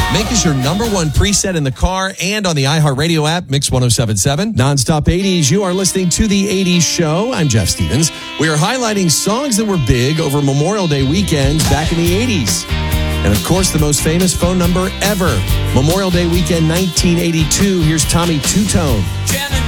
Make us your number one preset in the car and on the iHeartRadio app, Mix 1077. Nonstop 80s, you are listening to The 80s Show. I'm Jeff Stevens. We are highlighting songs that were big over Memorial Day weekend back in the 80s. And of course, the most famous phone number ever. Memorial Day weekend 1982. Here's Tommy Two-Tone. Jamming